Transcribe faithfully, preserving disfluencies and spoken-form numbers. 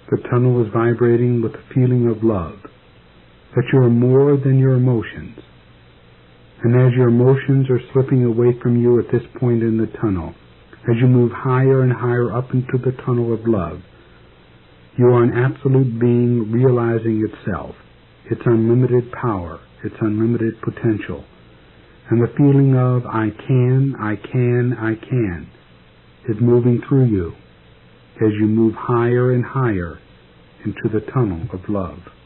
The tunnel is vibrating with the feeling of love, that you are more than your emotions. And as your emotions are slipping away from you at this point in the tunnel, as you move higher and higher up into the tunnel of love, you are an absolute being realizing itself, its unlimited power, its unlimited potential. And the feeling of I can, I can, I can is moving through you as you move higher and higher into the tunnel of love.